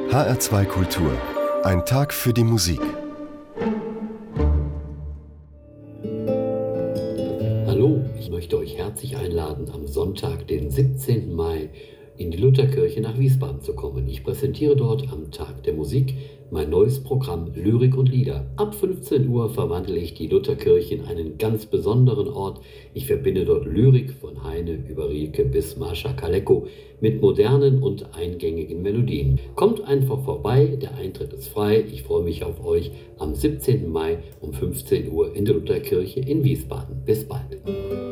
HR2 Kultur. Ein Tag für die Musik. Hallo, ich möchte euch herzlich einladen, am Sonntag, den 17. Mai, in die Lutherkirche nach Wiesbaden zu kommen. Ich präsentiere dort am Tag der Musik mein neues Programm Lyrik und Lieder. Ab 15 Uhr verwandle ich die Lutherkirche in einen ganz besonderen Ort. Ich verbinde dort Lyrik von Heine über Rilke bis Mascha Kaleko mit modernen und eingängigen Melodien. Kommt einfach vorbei, der Eintritt ist frei. Ich freue mich auf euch am 17. Mai um 15 Uhr in der Lutherkirche in Wiesbaden. Bis bald.